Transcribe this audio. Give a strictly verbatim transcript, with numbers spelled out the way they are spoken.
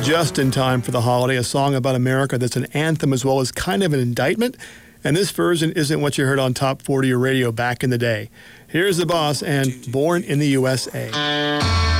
just in time for the holiday, a song about America that's an anthem as well as kind of an indictment. And this version isn't what you heard on Top forty or radio back in the day. Here's The Boss and Born in the U S A.